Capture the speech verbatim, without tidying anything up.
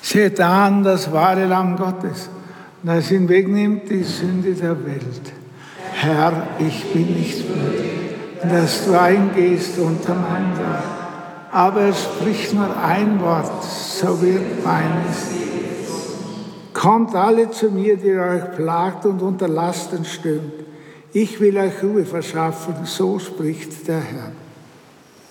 Seht an das wahre Lamm Gottes, das hinwegnimmt die Sünde der Welt. Herr, ich bin nicht würdig, dass du eingehst unter mein Dach, aber sprich nur ein Wort, so wird meines. Kommt alle zu mir, die euch plagt und unter Lasten stöhnt. Ich will euch Ruhe verschaffen, so spricht der Herr.